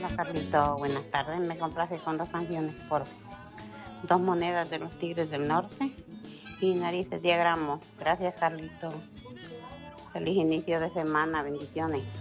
Hola Carlito, buenas tardes. Me complace con dos canciones por dos monedas de los Tigres del Norte y Narices Diagramos. Gracias Carlito. Feliz inicio de semana, bendiciones.